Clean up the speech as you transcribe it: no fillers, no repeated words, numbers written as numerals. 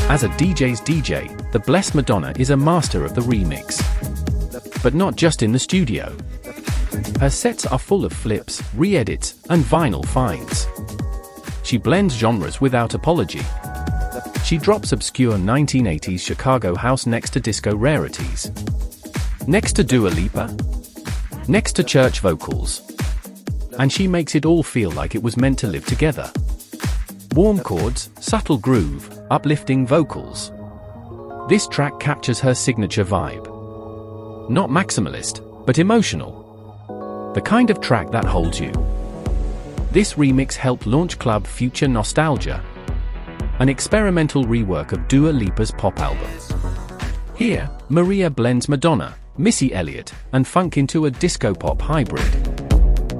As a DJ's DJ, the Blessed Madonna is a master of the remix. But not just in the studio. Her sets are full of flips, re-edits, and vinyl finds. She blends genres without apology. She drops obscure 1980s Chicago house next to disco rarities. Next to Dua Lipa. Next to church vocals. And she makes it all feel like it was meant to live together. Warm chords, subtle groove, uplifting vocals. This track captures her signature vibe. Not maximalist, but emotional. The kind of track that holds you. This remix helped launch Club Future Nostalgia, an experimental rework of Dua Lipa's pop album. Here, Maria blends Madonna, Missy Elliott, and funk into a disco-pop hybrid.